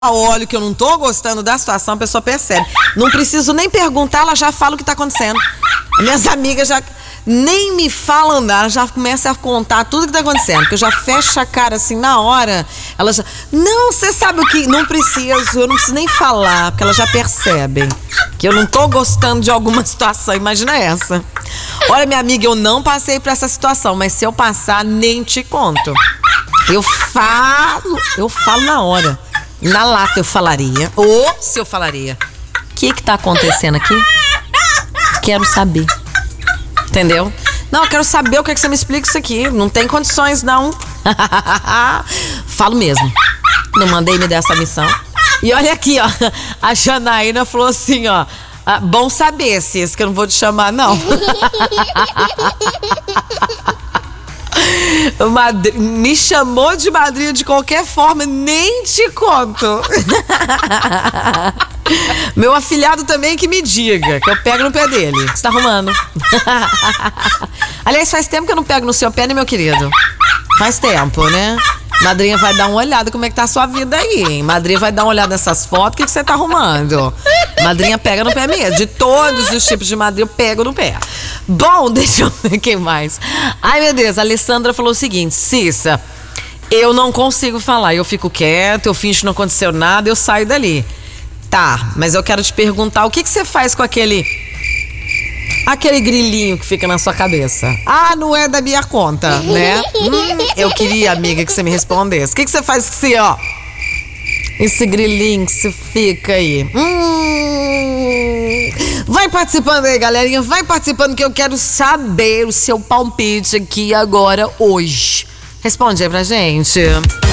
olho que eu não tô gostando da situação, a pessoa percebe. Não preciso nem perguntar, ela já fala o que tá acontecendo. Minhas amigas já nem me falam nada, já começam a contar tudo que tá acontecendo. Porque eu já fecho a cara assim na hora. Ela já. Não, você sabe o que? Não preciso, eu não preciso nem falar, porque elas já percebem que eu não tô gostando de alguma situação. Imagina essa. Olha, minha amiga, eu não passei por essa situação, mas se eu passar, nem te conto. Eu falo na hora. Na lata eu falaria. Ou se eu falaria, o que tá acontecendo aqui? Quero saber. Entendeu? Não, eu quero saber o que você me explica isso aqui. Não tem condições, não. Falo mesmo. Não mandei me dar essa missão. E olha aqui, ó. A Janaína falou assim, ó. Bom saber, Cis, que eu não vou te chamar, não. Me chamou de madrinha de qualquer forma, nem te conto. Meu afilhado também que me diga, que eu pego no pé dele. Você tá arrumando? Aliás, faz tempo que eu não pego no seu pé, né, meu querido? Faz tempo, né? Madrinha vai dar uma olhada como é que tá a sua vida aí, hein? Madrinha vai dar uma olhada nessas fotos, o que você tá arrumando? Madrinha pega no pé mesmo. De todos os tipos de madrinha, eu pego no pé. Bom, deixa eu ver quem mais. Ai, meu Deus, a Alessandra falou o seguinte: Cissa, eu não consigo falar, eu fico quieta, eu finjo que não aconteceu nada, eu saio dali. Tá, mas eu quero te perguntar, o que você faz com aquele grilinho que fica na sua cabeça? Ah, não é da minha conta, né? Eu queria, amiga, que você me respondesse. O que você faz com esse, ó? Esse grilinho que você fica aí. Vai participando aí, galerinha. Vai participando que eu quero saber o seu palpite aqui agora, hoje. Responde aí pra gente.